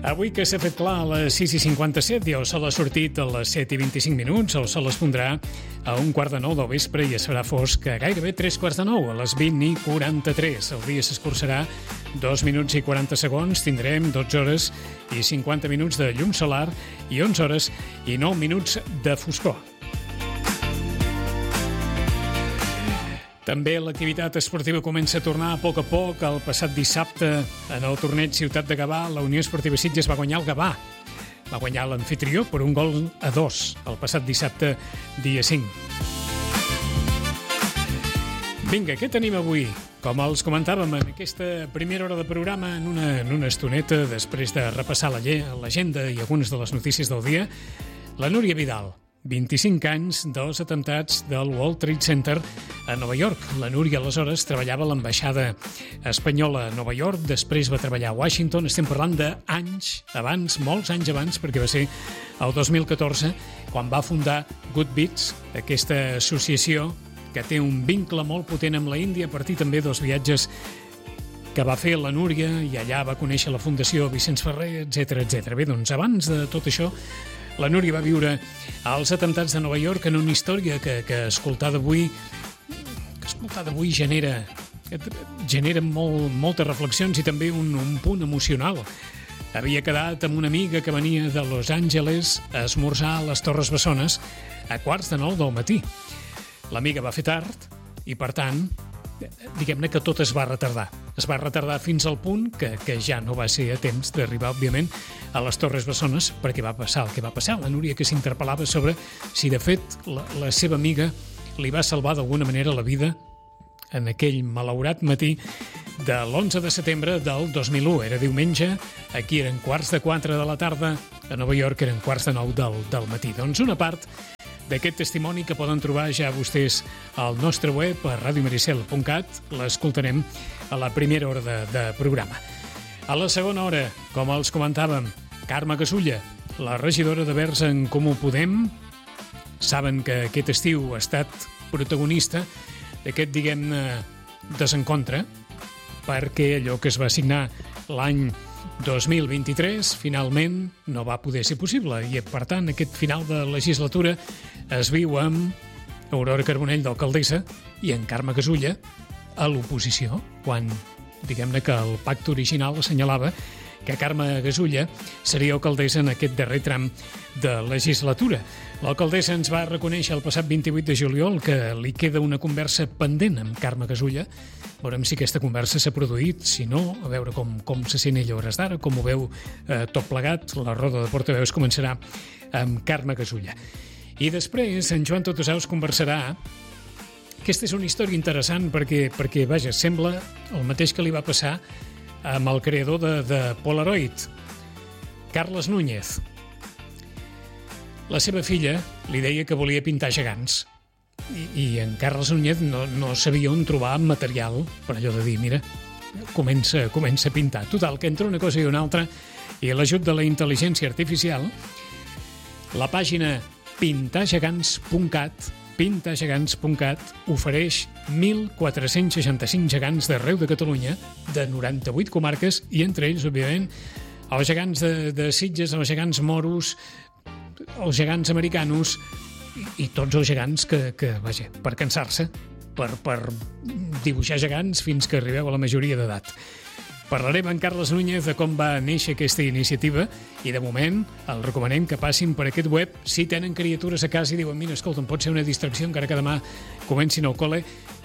Avui que s'ha fet clar a les 6:57 i el sol ha sortit a les 7:25, el sol es pondrà a 8:45 del vespre i es farà fosc a gairebé 3:45, a les 20:43. El dia s'escurçarà 2 minuts i 40 segons, tindrem 12 hores i 50 minuts de llum solar i 11 hores i 9 minuts de foscor. També l'activitat esportiva comença a tornar a poc. El passat dissabte, en el torneig Ciutat de Gavà, la Unió Esportiva Sitges va guanyar el Gavà. Va guanyar l'amfitrió per 1-2 el passat dissabte, dia 5. Vinga, què tenim avui? Com els comentàvem en aquesta primera hora de programa, en una estoneta, després de repassar l'agenda i algunes de les notícies del dia, la Núria Vidal. 25 anys dels atemptats del World Trade Center a Nova York. La Núria, aleshores, treballava a l'ambaixada espanyola a Nova York, després va treballar a Washington. Estem parlant d'anys abans, molts anys abans, perquè va ser el 2014, quan va fundar Good Beats, aquesta associació que té un vincle molt potent amb la Índia, a partir també dels viatges que va fer la Núria, i allà va conèixer la Fundació Vicenç Ferrer, etc. Bé, doncs, abans de tot això, la Núria va viure als atemptats de Nova York en una història que escoltar d'avui genera moltes reflexions i també un punt emocional. Havia quedat amb una amiga que venia de Los Angeles a esmorzar a les Torres Bessones a 8:45 del matí. L'amiga va fer tard i, per tant, diguem-ne que tot es va retardar. Es va retardar fins al punt que ja no va ser a temps d'arribar, òbviament, a les Torres Bessones, perquè va passar el que va passar. La Núria, que s'interpel·lava sobre si, de fet, la seva amiga li va salvar d'alguna manera la vida en aquell malaurat matí de l'11 de setembre del 2001. Era diumenge, aquí eren 3:45 de la tarda, a Nova York eren 8:45 del matí. Doncs una part d'aquest testimoni que poden trobar ja vostès al nostre web a radiomaricel.cat, l'escoltarem a la primera hora de programa. A la segona hora, com els comentàvem, Carme Gasulla, la regidora de Verds en Comú Podem. Saben que aquest estiu ha estat protagonista d'aquest, diguem-ne, desencontre, perquè allò que es va signar l'any 2023 finalment no va poder ser possible i, per tant, aquest final de legislatura es viu amb Aurora Carbonell d'alcaldessa i en Carme Gasulla a l'oposició, quan, diguem-ne, que el pacte original assenyalava que Carme Gasulla seria alcaldessa en aquest darrer tram de legislatura. L'alcaldessa ens va reconèixer el passat 28 de juliol que li queda una conversa pendent amb Carme Gasulla. Veurem si aquesta conversa s'ha produït, si no, a veure com se sent ella a hores d'ara, com ho veu tot plegat. La roda de portaveus començarà amb Carme Gasulla. I després en Joan Totosaus conversarà. Aquesta és una història interessant perquè vaja, sembla el mateix que li va passar amb el creador de Polaroid, Carles Núñez. La seva filla li deia que volia pintar gegants i en Carles Núñez no sabia on trobar material per allò de dir, mira, comença a pintar. Total, que entre una cosa i una altra i l'ajut de la intel·ligència artificial, la pàgina pintargegants.cat ofereix 1.465 gegants d'arreu de Catalunya, de 98 comarques, i entre ells, òbviament, els gegants de Sitges, els gegants moros, els gegants americanos i tots els gegants que vaja, per cansar-se, per dibuixar gegants fins que arribeu a la majoria d'edat. Parlarem amb Carles Núñez de com va néixer aquesta iniciativa i, de moment, els recomanem que passin per aquest web si tenen criatures a casa i diuen, mira, escolta, pot ser una distracció encara que demà comencin al col·le.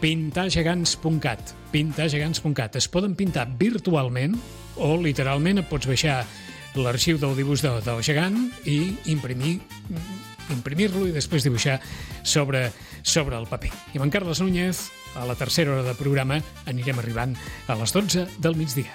Pintargegants.cat. Es poden pintar virtualment o, literalment, et pots baixar l'arxiu del dibuix del gegant i imprimir-lo i després dibuixar sobre el paper. I amb en Carles Núñez, a la tercera hora de programa, anirem arribant a les 12 del migdia.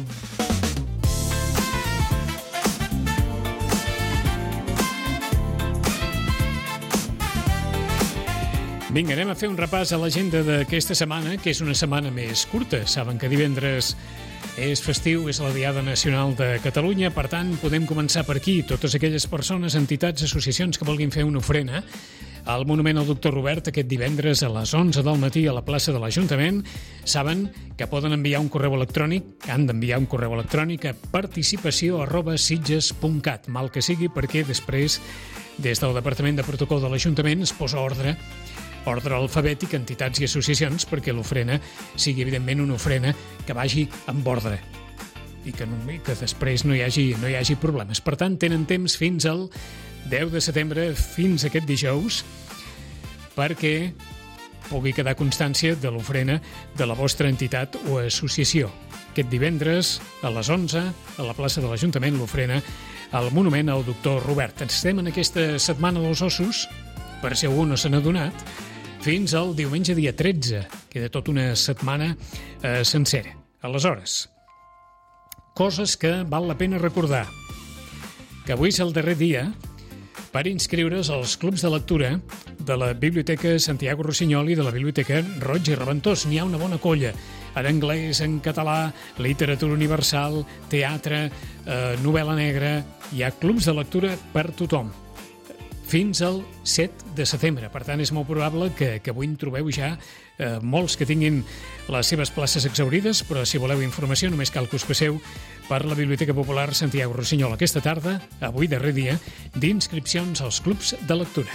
Vinga, anem a fer un repàs a l'agenda d'aquesta setmana, que és una setmana més curta. Saben que divendres és festiu, és la Diada Nacional de Catalunya, per tant, podem començar per aquí. Totes aquelles persones, entitats, associacions que vulguin fer una ofrena al Monument al Doctor Robert aquest divendres a les 11 del matí a la plaça de l'Ajuntament. Saben que poden enviar un correu electrònic, que han d'enviar un correu electrònic a participació@sitges.cat, mal que sigui perquè després, des del Departament de Protocol de l'Ajuntament, es posa ordre alfabètic a entitats i associacions perquè l'ofrena sigui, evidentment, una ofrena que vagi amb ordre i que després no hi hagi problemes. Per tant, tenen temps fins al 10 de setembre, fins aquest dijous, perquè pugui quedar constància de l'ofrena de la vostra entitat o associació. Aquest divendres, a les 11, a la plaça de l'Ajuntament, l'ofrena al Monument al Doctor Robert. Estem en aquesta setmana dels ossos, per si algú no se n'ha adonat, fins al diumenge dia 13. Queda tota una setmana sencera. Aleshores, coses que val la pena recordar. Que avui és el darrer dia per inscriure's als clubs de lectura de la Biblioteca Santiago Rossinyol i de la Biblioteca Roig i Reventós. N'hi ha una bona colla, en anglès, en català, literatura universal, teatre, novel·la negra. Hi ha clubs de lectura per tothom, fins al 7 de setembre. Per tant, és molt probable que avui en trobeu ja molts que tinguin les seves places exhaurides, però si voleu informació només cal que us passeu per la Biblioteca Popular Santiago Rossinyol aquesta tarda, avui darrer dia, d'inscripcions als clubs de lectura.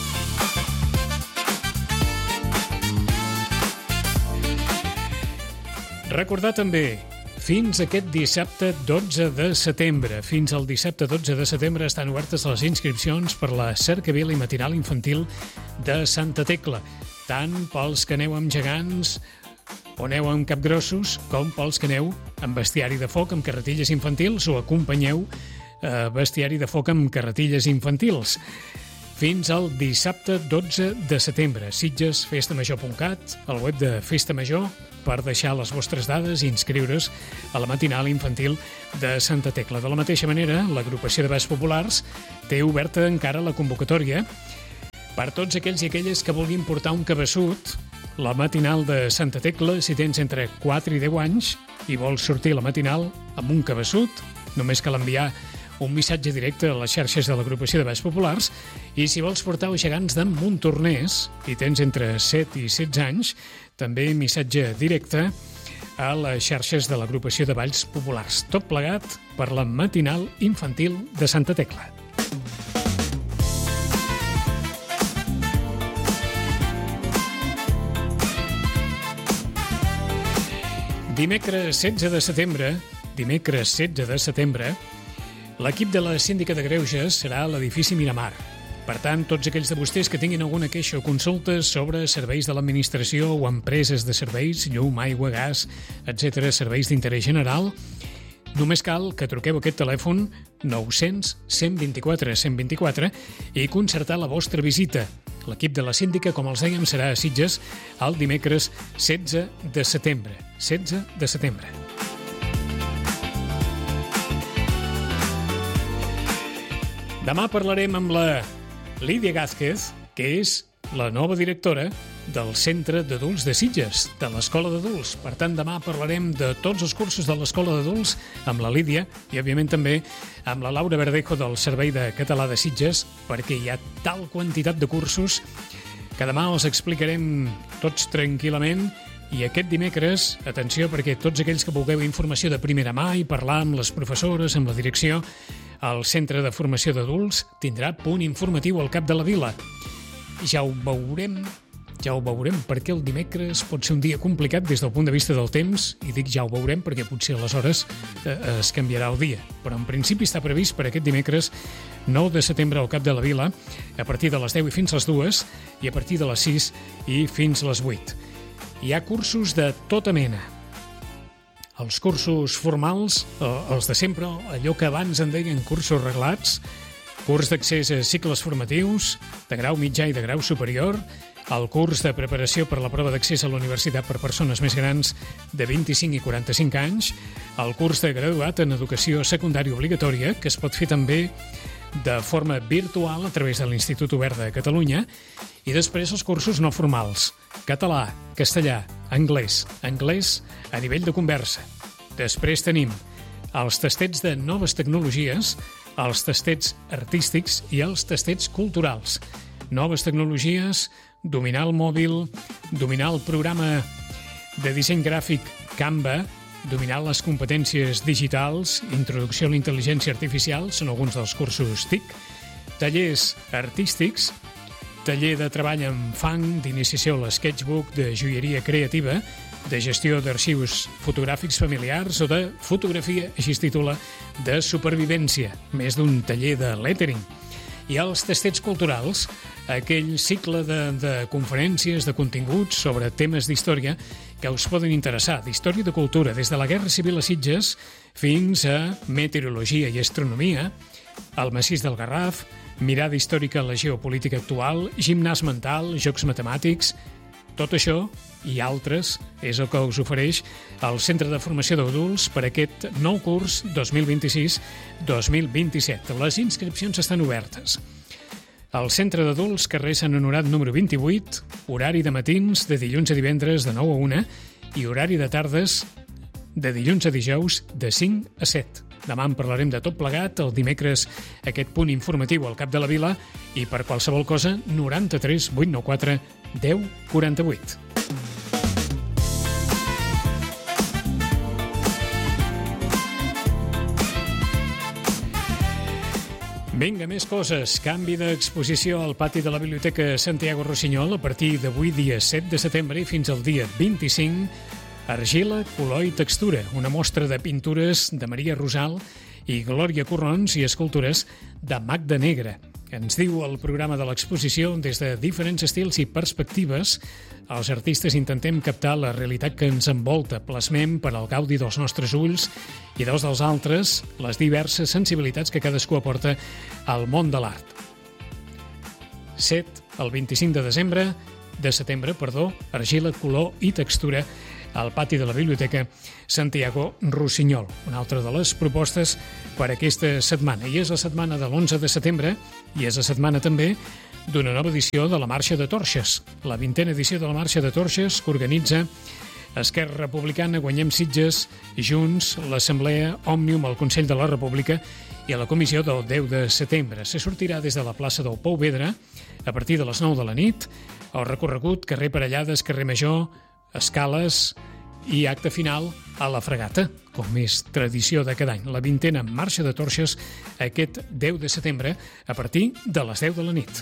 Recordar també, fins aquest dissabte 12 de setembre. Fins al dissabte 12 de setembre estan obertes les inscripcions per la cercavila i matinal infantil de Santa Tecla, tant pels que aneu amb gegants o aneu amb capgrossos, com pels que aneu amb bestiari de foc, amb carretilles infantils, o acompanyeu bestiari de foc amb carretilles infantils. Fins al dissabte 12 de setembre. sitgesfestamajor.cat, al web de Festa Major, per deixar les vostres dades i inscriure's a la matinal infantil de Santa Tecla. De la mateixa manera, l'agrupació de Balls Populars té oberta encara la convocatòria per tots aquells i aquelles que vulguin portar un cabeçut. La matinal de Santa Tecla, si tens entre 4 i 10 anys i vols sortir a la matinal amb un cabeçut, només cal enviar un missatge directe a les xarxes de l'agrupació de Balls Populars, i si vols portar els gegants d'en Montornès i tens entre 7 i 16 anys, també missatge directe a les xarxes de l'agrupació de Balls Populars. Tot plegat per la matinal infantil de Santa Tecla. Dimecres 16 de setembre, l'equip de la Síndica de Greuges serà a l'edifici Miramar. Per tant, tots aquells de vostès que tinguin alguna queixa o consultes sobre serveis de l'administració o empreses de serveis, llum, aigua, gas, etc., serveis d'interès general, només cal que truqueu aquest telèfon 900 124 124 i concertar la vostra visita. L'equip de la Síndica, com els dèiem, serà a Sitges el dimecres 16 de setembre. 16 de setembre. Demà parlarem amb la Lídia Gázquez, que és la nova directora del Centre d'Adults de Sitges, de l'Escola d'Adults. Per tant, demà parlarem de tots els cursos de l'Escola d'Adults amb la Lídia i, òbviament, també amb la Laura Verdejo del Servei de Català de Sitges, perquè hi ha tal quantitat de cursos que demà els explicarem tots tranquil·lament. I aquest dimecres, atenció, perquè tots aquells que vulgueu informació de primera mà i parlar amb les professores, amb la direcció, el Centre de Formació d'Adults tindrà punt informatiu al cap de la vila. Ja ho veurem, perquè el dimecres pot ser un dia complicat des del punt de vista del temps, i dic ja ho veurem perquè potser aleshores es canviarà el dia. Però en principi està previst per aquest dimecres 9 de setembre al cap de la vila, a partir de les 10 i fins les 2, i a partir de les 6 i fins les 8. Hi ha cursos de tota mena. Els cursos formals, els de sempre, allò que abans en deien cursos reglats, curs d'accés a cicles formatius, de grau mitjà i de grau superior, el curs de preparació per a la prova d'accés a la universitat per persones més grans de 25 i 45 anys, el curs de graduat en educació secundària obligatòria, que es pot fer també de forma virtual a través de l'Institut Obert de Catalunya, i després els cursos no formals, català, castellà, anglès a nivell de conversa. Després tenim els tastets de noves tecnologies, els tastets artístics i els tastets culturals. Noves tecnologies, dominar el mòbil, dominar el programa de disseny gràfic Canva, dominar les competències digitals, introducció a la intel·ligència artificial, són alguns dels cursos TIC, tallers artístics, taller de treball en fang, d'iniciació a l'sketchbook, de joieria creativa, de gestió d'arxius fotogràfics familiars o de fotografia, així es titula, de supervivència, més d'un taller de lettering. I els tastets culturals, aquell cicle de conferències, de continguts sobre temes d'història que us poden interessar, d'història i de cultura, des de la Guerra Civil a Sitges fins a meteorologia i astronomia, el massís del Garraf, mirada històrica a la geopolítica actual, gimnàs mental, jocs matemàtics. Tot això i altres és el que us ofereix el Centre de Formació d'Adults per aquest nou curs 2026-2027. Les inscripcions estan obertes. El Centre d'Adults, carrer Sant Honorat número 28, horari de matins de dilluns a divendres de 9 a 1 i horari de tardes de dilluns a dijous de 5 a 7. Demà en parlarem de tot plegat, el dimecres aquest punt informatiu al Cap de la Vila i per qualsevol cosa 93 894 10 48. Vinga, més coses. Canvi d'exposició al pati de la Biblioteca Santiago Rossinyol a partir d'avui, dia 7 de setembre, i fins al dia 25, argila, color i textura, una mostra de pintures de Maria Rosal i Glòria Corrons i escultures de Magda Negra. Ens diu el programa de l'exposició, des de diferents estils i perspectives, els artistes intentem captar la realitat que ens envolta, plasmem per al gaudi dels nostres ulls i dels altres les diverses sensibilitats que cadascú aporta al món de l'art. 7 al 25 de setembre, argila, color i textura al pati de la Biblioteca Santiago Rossinyol. Una altra de les propostes per aquesta setmana. I és la setmana de l'11 de setembre i és la setmana també d'una nova edició de la Marxa de Torxes. La 20a edició de la Marxa de Torxes que organitza Esquerra Republicana, Guanyem Sitges, Junts, l'Assemblea, Òmnium, el Consell de la República i a la comissió del 10 de setembre. Se sortirà des de la plaça del Pou Vedra a partir de les 9 de la nit. El recorregut, carrer Parellades, carrer Major, escales i acte final a la Fregata, com és tradició de cada any. La 20a Marxa de Torxes aquest 10 de setembre a partir de les 10 de la nit.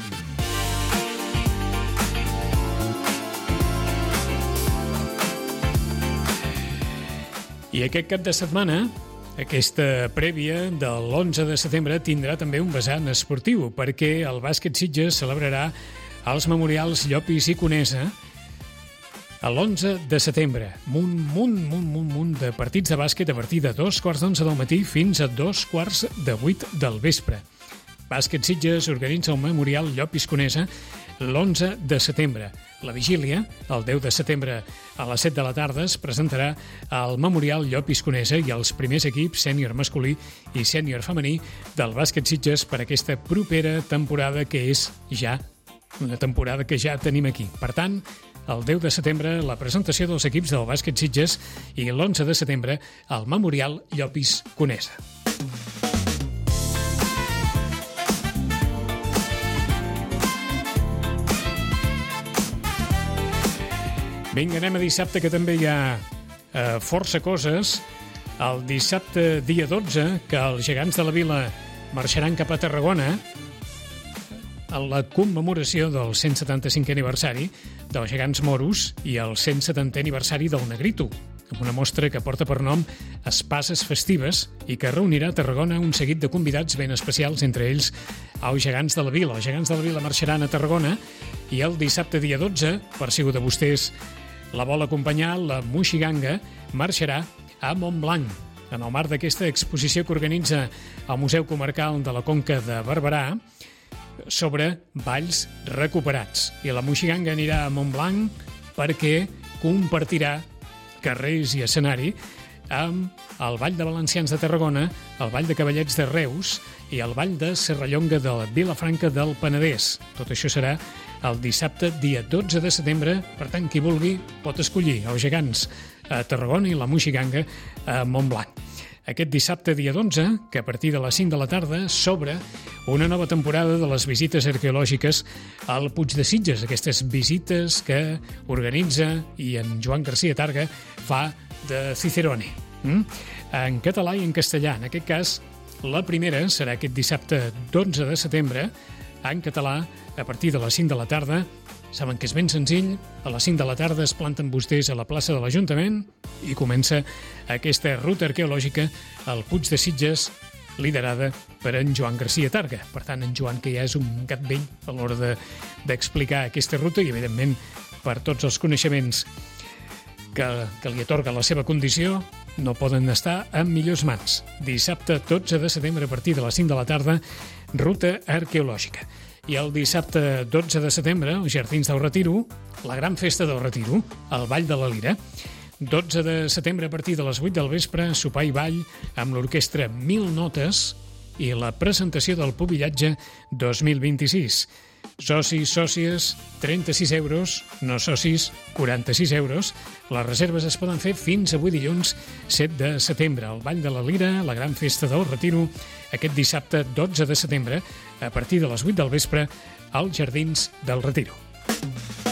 I aquest cap de setmana, aquesta prèvia de l'11 de setembre tindrà també un vessant esportiu, perquè el bàsquet Sitges celebrarà els memorials Llopis i Conesa a l'11 de setembre. Munt de partits de bàsquet a partir de 2:15 del matí fins a 2:15 del vespre. Bàsquet Sitges organitza el memorial Llopis Conesa l'11 de setembre. La vigília, el 10 de setembre a les 7 de la tarda, es presentarà al memorial Llopis Conesa i els primers equips sènior masculí i sènior femení del bàsquet Sitges per aquesta propera temporada que és ja una temporada que ja tenim aquí. Per tant, el 10 de setembre, la presentació dels equips del bàsquet Sitges i l'11 de setembre, el memorial Llopis Conesa. Vinga, anem a dissabte, que també hi ha força coses. El dissabte, dia 12, que els gegants de la Vila marxaran cap a Tarragona a la commemoració del 175è aniversari dels gegants moros i el 170è aniversari del Negrito, amb una mostra que porta per nom Espases Festives i que reunirà a Tarragona un seguit de convidats ben especials, entre ells els gegants de la Vila. Els gegants de la Vila marxaran a Tarragona i el dissabte, dia 12, per si algú de vostès la vol acompanyar, la Moixiganga marxarà a Montblanc, en el marc d'aquesta exposició que organitza el Museu Comarcal de la Conca de Barberà sobre balls recuperats. I la Moixiganga anirà a Montblanc perquè compartirà carrers i escenari amb el Ball de Valencians de Tarragona, el Ball de Cavallets de Reus i el Ball de Serrallonga de la Vilafranca del Penedès. Tot això serà el dissabte, dia 12 de setembre. Per tant, qui vulgui pot escollir els gegants a Tarragona i la Moixiganga a Montblanc. aquest dissabte dia 12, que a partir de les 5 de la tarda s'obre una nova temporada de les visites arqueològiques al Puig de Sitges, aquestes visites que organitza i en Joan Garcia Targa fa de Cicerone, en català i en castellà. En aquest cas, la primera serà aquest dissabte 12 de setembre, en català, a partir de les 5 de la tarda. Saben que és ben senzill, a les 5 de la tarda es planten vostès a la plaça de l'Ajuntament i comença aquesta ruta arqueològica al Puig de Sitges, liderada per en Joan Garcia Targa. Per tant, en Joan, que ja és un gat vell a l'hora d'explicar aquesta ruta i, evidentment, per tots els coneixements que li atorga la seva condició, no poden estar en millors mans. Dissabte 12 de setembre, a partir de les 5 de la tarda, ruta arqueològica. I el dissabte 12 de setembre, als Jardins del Retiro, la gran festa del Retiro, al Ball de la Lira. 12 de setembre, a partir de les 8 del vespre, sopar i ball amb l'orquestra 1000 Notes i la presentació del Pubillatge 2026. Socis, sòcies, 36 euros, no socis, 46 euros. Les reserves es poden fer fins avui dilluns 7 de setembre. Al Ball de la Lira, la gran festa del Retiro, aquest dissabte 12 de setembre, a partir de les 8 del vespre, als Jardins del Retiro.